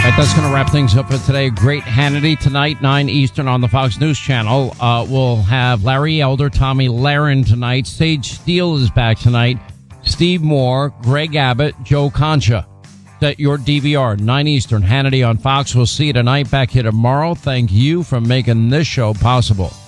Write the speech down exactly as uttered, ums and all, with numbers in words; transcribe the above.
right, that's going to wrap things up for today. Great Hannity tonight, nine Eastern on the Fox News Channel. Uh, we'll have Larry Elder, Tommy Lahren tonight. Sage Steele is back tonight. Steve Moore, Greg Abbott, Joe Concha. Set your D V R, nine Eastern, Hannity on Fox. We'll see you tonight. Back here tomorrow. Thank you for making this show possible.